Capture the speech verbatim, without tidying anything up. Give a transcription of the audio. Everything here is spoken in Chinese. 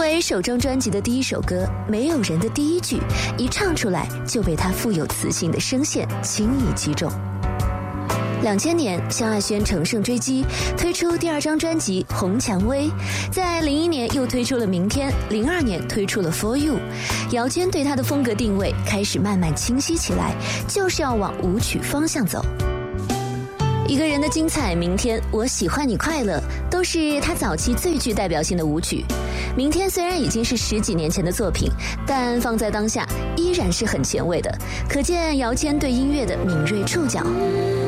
为首张专辑的第一首歌《没有人》的第一句，一唱出来就被他富有磁性的声线轻易击中。两千年，萧亚轩乘胜追击，推出第二张专辑《红蔷薇》，在零一年又推出了《明天》，零二年推出了《For You》。姚谦对他的风格定位开始慢慢清晰起来，就是要往舞曲方向走。一个人的精彩，明天，我喜欢你快乐，都是他早期最具代表性的舞曲。明天虽然已经是十几年前的作品，但放在当下依然是很前卫的，可见姚谦对音乐的敏锐触角。